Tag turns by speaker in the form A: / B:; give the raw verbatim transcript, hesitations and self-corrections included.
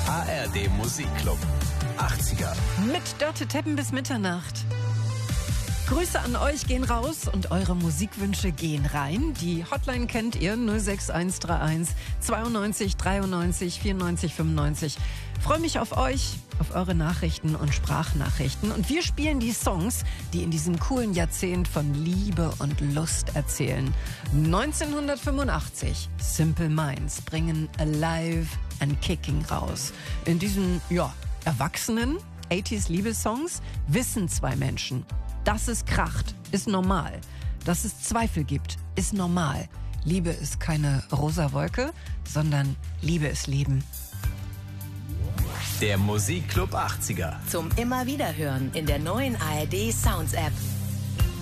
A: A R D Musikclub achtziger.
B: Mit Dörte Teppen bis Mitternacht. Grüße an euch gehen raus und eure Musikwünsche gehen rein. Die Hotline kennt ihr, null sechs eins drei eins zweiundneunzig dreiundneunzig vierundneunzig fünfundneunzig. Freue mich auf euch, auf eure Nachrichten und Sprachnachrichten. Und wir spielen die Songs, die in diesem coolen Jahrzehnt von Liebe und Lust erzählen. neunzehnhundertfünfundachtzig, Simple Minds bringen Alive and Kicking raus. In diesen, ja, erwachsenen achtziger Liebessongs wissen zwei Menschen: dass es kracht, ist normal. Dass es Zweifel gibt, ist normal. Liebe ist keine rosa Wolke, sondern Liebe ist Leben.
A: Der Musikclub achtziger.
C: Zum immer wieder hören in der neuen A R D Sounds App.